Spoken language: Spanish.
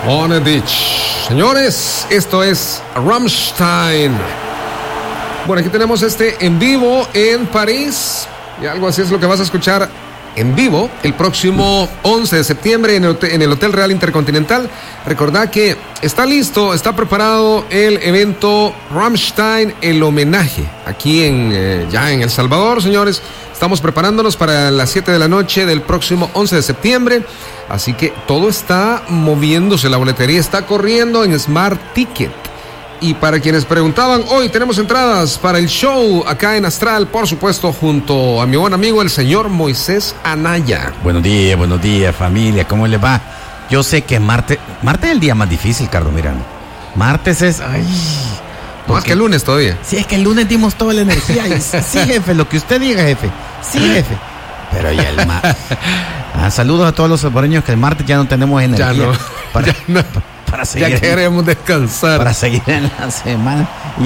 On a Ditch. Señores, esto es Rammstein. Bueno, aquí tenemos en vivo en París. Y algo así es lo que vas a escuchar en vivo el próximo 11 de septiembre en el Hotel Real Intercontinental. Recordad que está listo, está preparado el evento Rammstein, el homenaje, aquí ya en El Salvador, señores. Estamos preparándonos para las 7 de la noche del próximo 11 de septiembre. Así que todo está moviéndose, la boletería está corriendo en Smart Ticket. Y para quienes preguntaban, hoy tenemos entradas para el show acá en Astral, por supuesto, junto a mi buen amigo, el señor Moisés Anaya. Buenos días, familia, ¿cómo les va? Yo sé que martes es el día más difícil, Carlos Miranda. Martes es... Más que el lunes todavía. Sí, es que el lunes dimos toda la energía. Sí, jefe, lo que usted diga, jefe. Sí, jefe. Pero ya el martes... saludos a todos los salvadoreños que el martes ya no tenemos energía. Ya no. Para seguir, ya queremos descansar. Para seguir en la semana.